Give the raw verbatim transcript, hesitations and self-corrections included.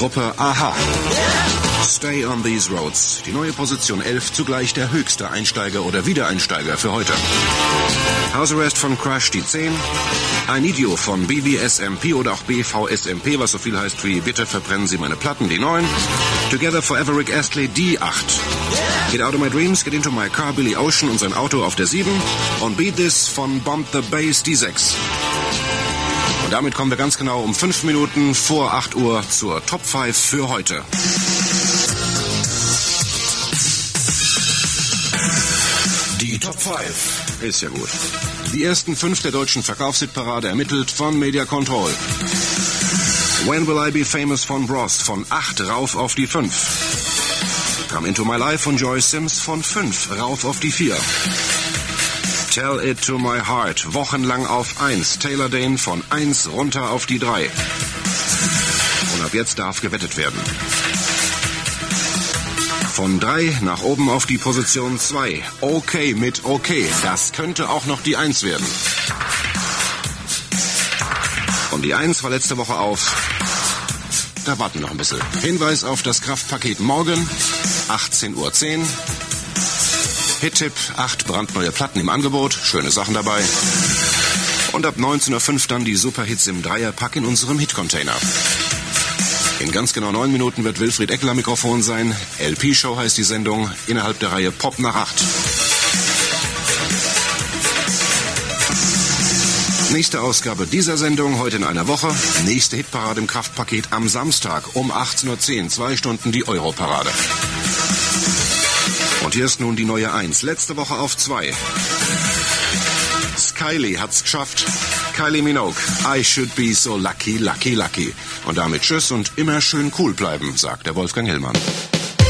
Gruppe Aha. Stay on these roads. Die neue Position elf, zugleich der höchste Einsteiger oder Wiedereinsteiger für heute. House Arrest von Crush, die zehn. I Need You von B V S M P oder auch B V S M P, was so viel heißt wie Bitte verbrennen Sie meine Platten, die neun. Together Forever Rick Astley, die acht. Get Out of My Dreams, Get Into My Car, Billy Ocean und sein Auto auf der sieben. Und Beat This von Bomb the Bass, die sechs. Und damit kommen wir ganz genau um fünf Minuten vor acht Uhr zur Top fünf für heute. Die Top fünf. Ist ja gut. Die ersten fünf der deutschen Verkaufshitparade ermittelt von Media Control. When Will I Be Famous von Bros von acht rauf auf die fünf. Come Into My Life von Joyce Sims von fünf rauf auf die vier. Tell It To My Heart wochenlang auf eins. Taylor Dane von eins runter auf die drei. Und ab jetzt darf gewettet werden. Von drei nach oben auf die Position zwei. Okay mit okay. Das könnte auch noch die eins werden. Und die eins war letzte Woche auf. Da warten wir noch ein bisschen. Hinweis auf das Kraftpaket morgen. achtzehn Uhr zehn. Hit-Tipp, acht brandneue Platten im Angebot. Schöne Sachen dabei. Und ab neunzehn Uhr fünf dann die Superhits im Dreierpack in unserem Hit-Container. In ganz genau neun Minuten wird Wilfried Eckler Mikrofon sein. L P-Show heißt die Sendung, innerhalb der Reihe Pop nach acht. Nächste Ausgabe dieser Sendung heute in einer Woche. Nächste Hitparade im Kraftpaket am Samstag um achtzehn Uhr zehn. Zwei Stunden die Europarade. Und hier ist nun die neue eins. Letzte Woche auf zwei. Kylie hat's geschafft. Kylie Minogue. I should be so lucky, lucky, lucky. Und damit tschüss und immer schön cool bleiben, sagt der Wolfgang Hillmann.